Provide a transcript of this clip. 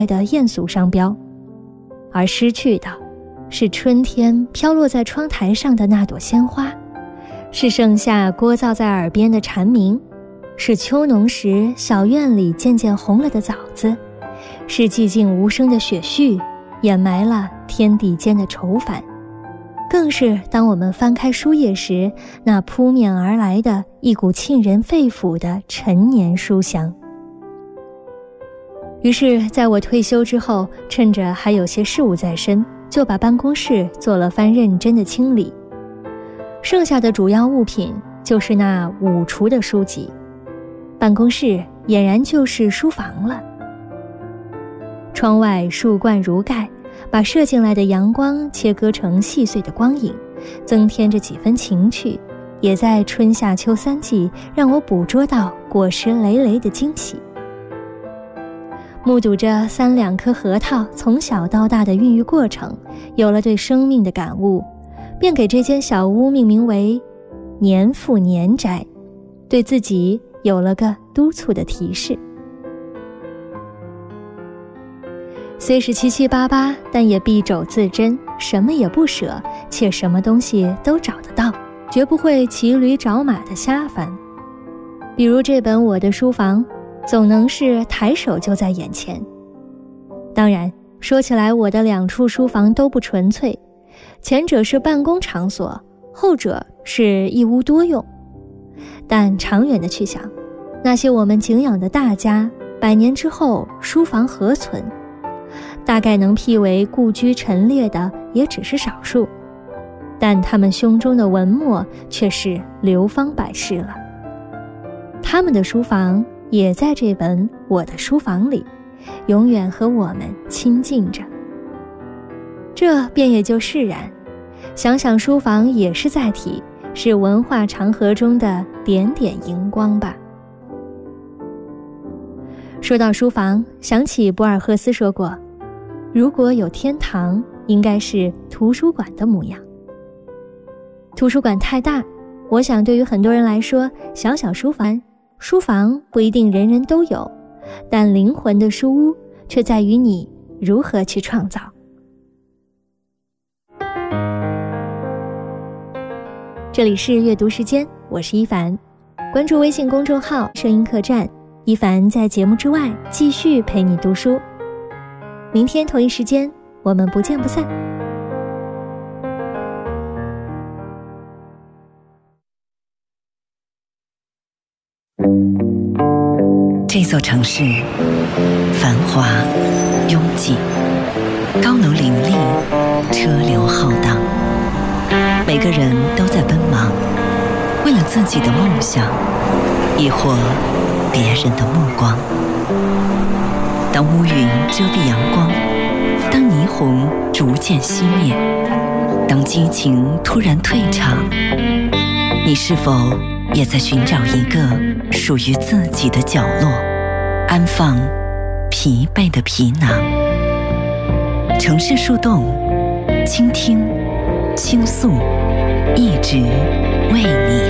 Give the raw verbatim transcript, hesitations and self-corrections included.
的艳俗商标，而失去的是春天飘落在窗台上的那朵鲜花，是盛夏聒噪在耳边的蝉鸣，是秋浓时小院里渐渐红了的枣子，是寂静无声的雪絮掩埋了天地间的愁烦，更是当我们翻开书页时那扑面而来的一股沁人肺腑的陈年书香。于是在我退休之后，趁着还有些事务在身，就把办公室做了番认真的清理。剩下的主要物品就是那五橱的书籍，办公室俨然就是书房了。窗外树冠如盖，把射进来的阳光切割成细碎的光影，增添着几分情趣，也在春夏秋三季让我捕捉到果实累累的惊喜。目睹着三两颗核桃从小到大的孕育过程，有了对生命的感悟，便给这间小屋命名为年复年宅，对自己有了个督促的提示。虽是七七八八，但也敝帚自珍，什么也不舍，且什么东西都找得到，绝不会骑驴找马的瞎翻。比如这本《我的书房》，总能是抬手就在眼前。当然，说起来我的两处书房都不纯粹，前者是办公场所，后者是一屋多用。但长远的去想，那些我们敬仰的大家，百年之后书房何存？大概能辟为故居陈列的也只是少数，但他们胸中的文墨却是流芳百世了。他们的书房也在这本我的书房里，永远和我们亲近着。这便也就释然，想想书房也是载体，是文化长河中的点点荧光吧。说到书房，想起博尔赫斯说过，如果有天堂，应该是图书馆的模样。图书馆太大，我想对于很多人来说，小小书房书房不一定人人都有，但灵魂的书屋却在于你如何去创造。这里是阅读时间，我是一凡，关注微信公众号声音客栈，一凡在节目之外继续陪你读书。明天同一时间，我们不见不散。 这座城市繁华拥挤，高楼林立，车流浩荡，每个人都在奔忙，为了自己的梦想，亦或别人的目光。当乌云遮蔽阳光，当霓虹逐渐熄灭，当激情突然退场，你是否也在寻找一个属于自己的角落，安放疲惫的皮囊？城市树洞，倾听，倾诉，一直为你。